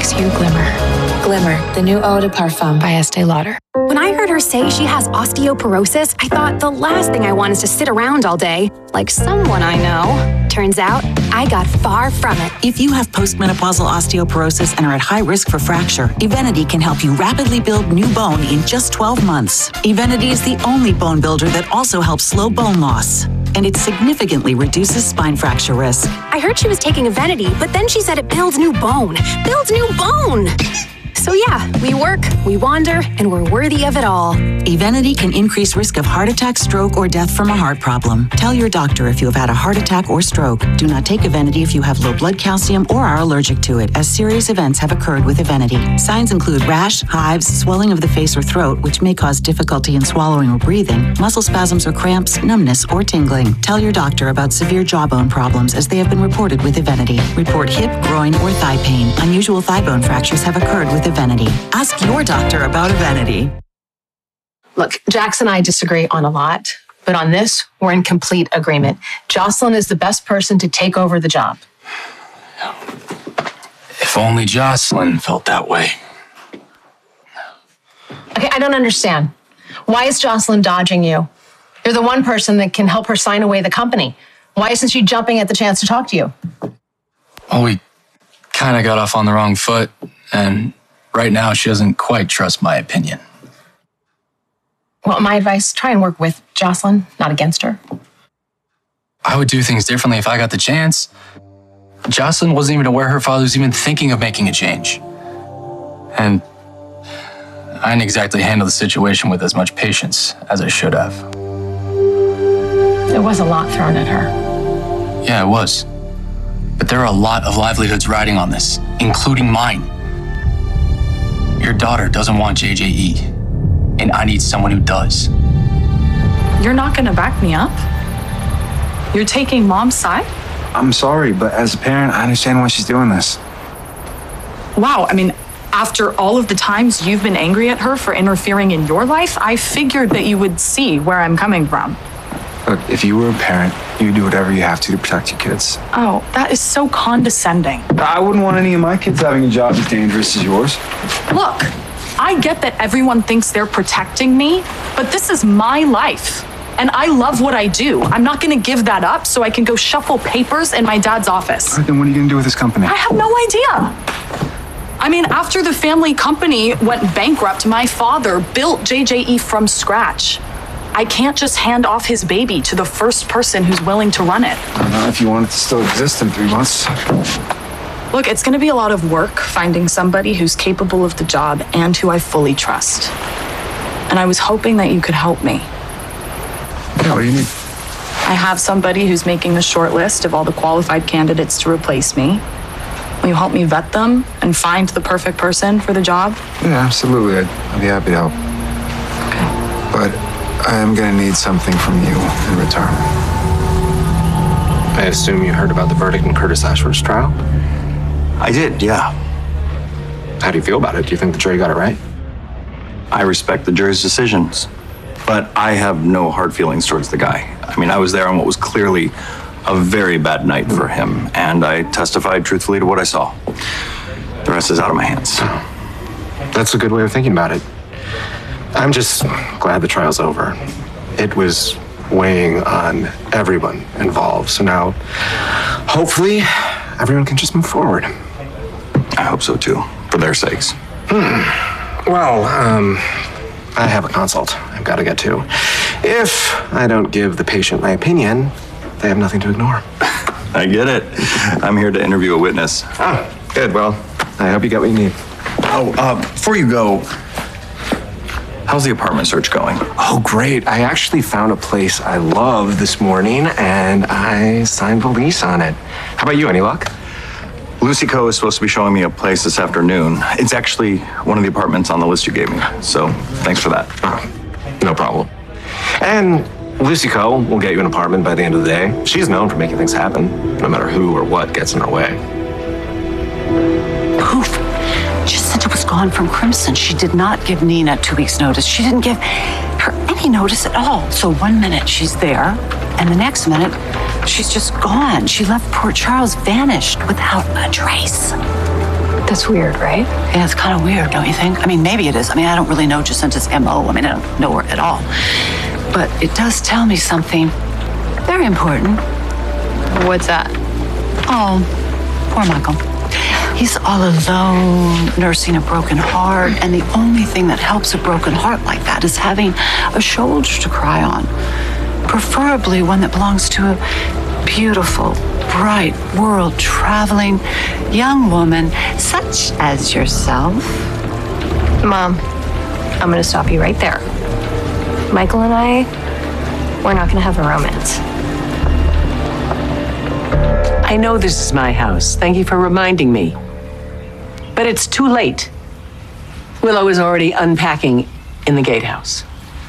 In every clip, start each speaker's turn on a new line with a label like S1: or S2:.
S1: makes you glimmer. Glimmer, the new eau de parfum by Estee Lauder.
S2: When I heard her say she has osteoporosis, I thought the last thing I want is to sit around all day, like someone I know. Turns out, I got far from it.
S3: If you have postmenopausal osteoporosis and are at high risk for fracture, Evenity can help you rapidly build new bone in just 12 months. Evenity is the only bone builder that also helps slow bone loss, and it significantly reduces spine fracture risk.
S2: I heard she was taking Evenity, but then she said it builds new bone. Builds new bone! So yeah, we work, we wander, and we're worthy of it all.
S3: Evenity can increase risk of heart attack, stroke, or death from a heart problem. Tell your doctor if you have had a heart attack or stroke. Do not take Evenity if you have low blood calcium or are allergic to it, as serious events have occurred with Evenity. Signs include rash, hives, swelling of the face or throat, which may cause difficulty in swallowing or breathing, muscle spasms or cramps, numbness, or tingling. Tell your doctor about severe jawbone problems, as they have been reported with Evenity. Report hip, groin, or thigh pain. Unusual thigh bone fractures have occurred with Evenity. Ask your doctor about Evenity.
S4: Look, Jax and I disagree on a lot, but on this, we're in complete agreement. Jocelyn is the best person to take over the job.
S5: If only Jocelyn felt that way.
S4: Okay, I don't understand. Why is Jocelyn dodging you? You're the one person that can help her sign away the company. Why isn't she jumping at the chance to talk to you?
S5: Well, we kind of got off on the wrong foot, and right now she doesn't quite trust my opinion.
S4: Well, my advice, try and work with Jocelyn, not against her.
S5: I would do things differently if I got the chance. Jocelyn wasn't even aware her father was even thinking of making a change. And I didn't exactly handle the situation with as much patience as I should have.
S4: There was a lot thrown at her.
S5: Yeah, it was. But there are a lot of livelihoods riding on this, including mine. Your daughter doesn't want JJE, and I need someone who does.
S6: You're not gonna back me up? You're taking Mom's side?
S7: I'm sorry, but as a parent, I understand why she's doing this.
S6: Wow, I mean, after all of the times you've been angry at her for interfering in your life, I figured that you would see where I'm coming from.
S7: Look, if you were a parent, you'd do whatever you have to protect your kids.
S6: Oh, that is so condescending.
S7: I wouldn't want any of my kids having a job as dangerous as yours.
S6: Look, I get that everyone thinks they're protecting me, but this is my life. And I love what I do. I'm not gonna give that up so I can go shuffle papers in my dad's office.
S7: All right, then what are you gonna do with this company?
S6: I have no idea. I mean, after the family company went bankrupt, my father built JJE from scratch. I can't just hand off his baby to the first person who's willing to run it.
S7: I don't know if you want it to still exist in 3 months.
S6: Look, it's gonna be a lot of work finding somebody who's capable of the job and who I fully trust. And I was hoping that you could help me.
S7: Yeah, what do you need?
S6: I have somebody who's making a short list of all the qualified candidates to replace me. Will you help me vet them and find the perfect person for the job?
S7: Yeah, absolutely. I'd be happy to help.
S6: Okay.
S7: But I am gonna need something from you in return.
S8: I assume you heard about the verdict in Curtis Ashford's trial?
S9: I did, yeah.
S8: How do you feel about it? Do you think the jury got it right?
S9: I respect the jury's decisions, but I have no hard feelings towards the guy. I mean, I was there on what was clearly a very bad night for him, and I testified truthfully to what I saw. The rest is out of my hands.
S8: That's a good way of thinking about it. I'm just glad the trial's over. It was weighing on everyone involved, so now hopefully everyone can just move forward.
S9: I hope so too, for their sakes.
S8: Well, I have a consult I've got to get to. If I don't give the patient my opinion, they have nothing to ignore.
S9: I get it. I'm here to interview a witness.
S8: Oh, good. Well, I hope you get what you need.
S9: Oh, before you go, how's the apartment search going?
S8: Oh, great. I actually found a place I love this morning, and I signed the lease on it. How about you? Any luck?
S9: Lucy Co. is supposed to be showing me a place this afternoon. It's actually one of the apartments on the list you gave me, so thanks for that.
S8: Oh, no problem. And Lucy Co. will get you an apartment by the end of the day. She's known for making things happen, no matter who or what gets in her way.
S3: Poof. She said it was gone from Crimson. She did not give Nina 2 weeks' notice. She didn't give her any notice at all. So 1 minute she's there, and the next minute she's just gone. She left Port Charles vanished without a trace.
S4: That's weird, right?
S3: Yeah, it's kind of weird, don't you think? I mean, maybe it is. I mean, I don't really know Jacinta's MO. I mean, I don't know her at all. But it does tell me something very important.
S4: What's that?
S3: Oh, poor Michael. He's all alone, nursing a broken heart, and the only thing that helps a broken heart like that is having a shoulder to cry on. Preferably one that belongs to a beautiful, bright, world-traveling young woman such as yourself.
S4: Mom, I'm gonna stop you right there. Michael and I, we're not gonna have a romance.
S10: I know this is my house. Thank you for reminding me. But it's too late. Willow is already unpacking in the gatehouse.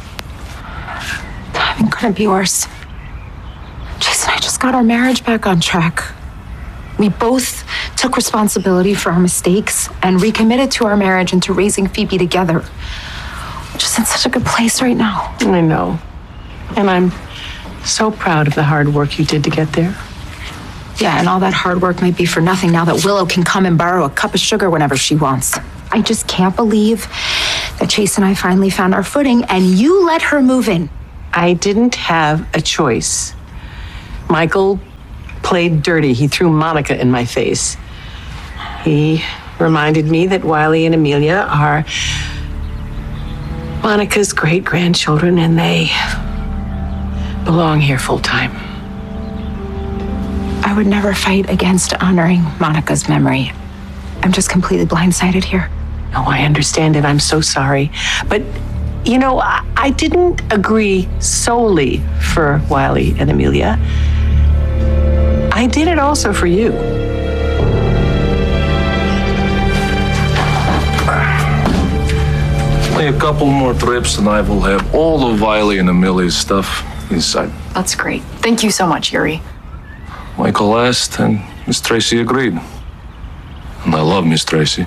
S1: Timing couldn't be worse. Jason, I just got our marriage back on track. We both took responsibility for our mistakes and recommitted to our marriage and to raising Phoebe together. We're just in such a good place right now.
S10: I know. And I'm so proud of the hard work you did to get there.
S1: Yeah, and all that hard work might be for nothing now that Willow can come and borrow a cup of sugar whenever she wants. I just can't believe that Chase and I finally found our footing and you let her move in.
S10: I didn't have a choice. Michael played dirty. He threw Monica in my face. He reminded me that Wiley and Amelia are Monica's great-grandchildren and they belong here full-time.
S1: I would never fight against honoring Monica's memory. I'm just completely blindsided here.
S10: Oh, I understand it. I'm so sorry. But, you know, I didn't agree solely for Wiley and Amelia. I did it also for you.
S11: Only a couple more trips and I will have all of Wiley and Amelia's stuff inside.
S6: That's great. Thank you so much, Yuri.
S11: Michael asked and Miss Tracy agreed. And I love Miss Tracy.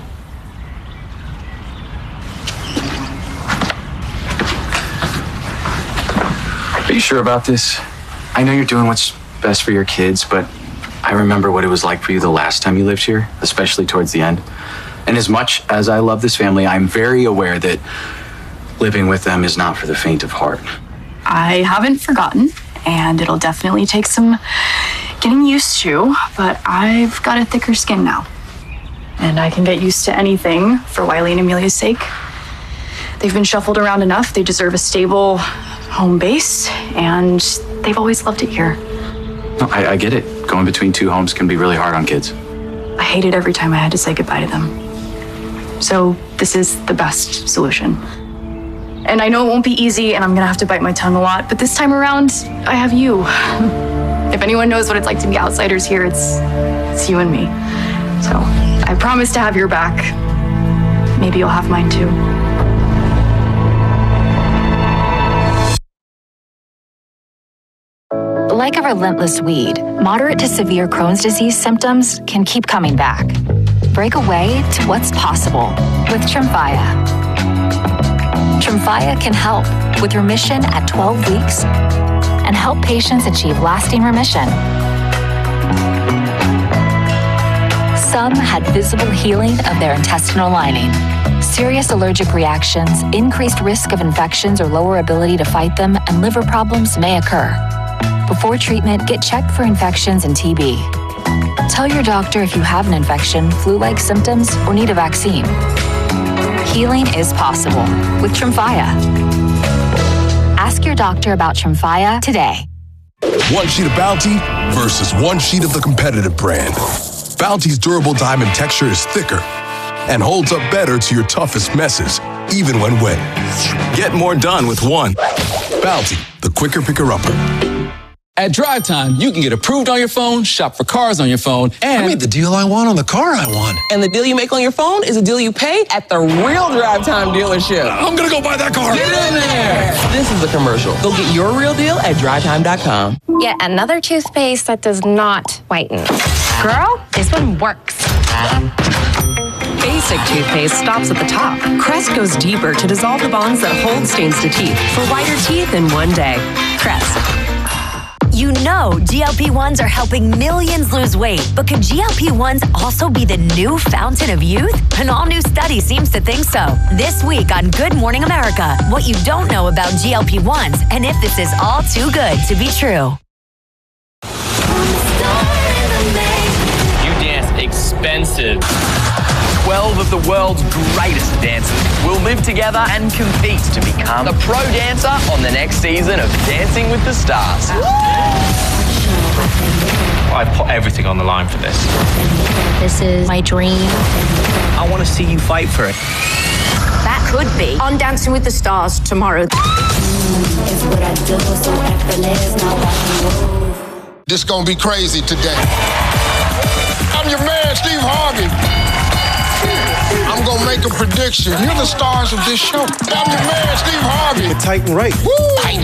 S7: Are you sure about this? I know you're doing what's best for your kids, but I remember what it was like for you the last time you lived here, especially towards the end. And as much as I love this family, I'm very aware that living with them is not for the faint of heart.
S6: I haven't forgotten, and it'll definitely take some getting used to, but I've got a thicker skin now. And I can get used to anything for Wiley and Amelia's sake. They've been shuffled around enough. They deserve a stable home base, and they've always loved it here.
S7: No, I get it. Going between two homes can be really hard on kids.
S6: I hated every time I had to say goodbye to them. So this is the best solution. And I know it won't be easy, and I'm gonna have to bite my tongue a lot, but this time around, I have you. If anyone knows what it's like to be outsiders here, it's you and me. So I promise to have your back. Maybe you'll have mine too.
S2: Like a relentless weed, moderate to severe Crohn's disease symptoms can keep coming back. Break away to what's possible with Tremfya. Tremfya can help with remission at 12 weeks and help patients achieve lasting remission. Some had visible healing of their intestinal lining. Serious allergic reactions, increased risk of infections or lower ability to fight them, and liver problems may occur. Before treatment, get checked for infections and TB. Tell your doctor if you have an infection, flu-like symptoms, or need a vaccine. Healing is possible with Tremfya. Ask your doctor about Tremfya today.
S12: One sheet of Bounty versus one sheet of the competitive brand. Bounty's durable diamond texture is thicker and holds up better to your toughest messes, even when wet. Get more done with one. Bounty, the quicker picker-upper.
S13: At Drive Time, you can get approved on your phone, shop for cars on your phone, and I made the deal I want on the car I want.
S14: And the deal you make on your phone is a deal you pay at the real Drive Time dealership.
S12: I'm gonna go buy that car.
S14: Get in there. This is the commercial. Go get your real deal at drivetime.com.
S15: Yet another toothpaste that does not whiten. Girl, this one works.
S16: Basic toothpaste stops at the top. Crest goes deeper to dissolve the bonds that hold stains to teeth for whiter teeth in one day. Crest.
S17: You know GLP-1s are helping millions lose weight, but could GLP-1s also be the new fountain of youth? An all-new study seems to think so. This week on Good Morning America, what you don't know about GLP-1s and if this is all too good to be true.
S18: You dance expensive. 12 of the world's greatest dancers will live together and compete to become a pro dancer on the next season of Dancing with the Stars.
S19: I put everything on the line for this.
S15: This is my dream.
S18: I want to see you fight for it.
S15: That could be on Dancing with the Stars tomorrow.
S20: This gonna be crazy today. I'm your man, Steve Harvey. I'm gonna make a prediction. You're the stars of this show. I'm your man, Steve Harvey.
S8: Titan right.
S20: Woo!